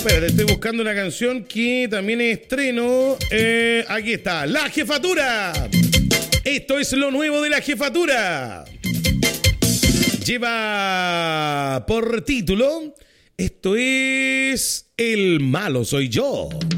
Espérate, estoy buscando una canción que también es estreno. Aquí está, La Jefatura. Esto es lo nuevo de La Jefatura. Lleva por título, esto es El malo soy yo.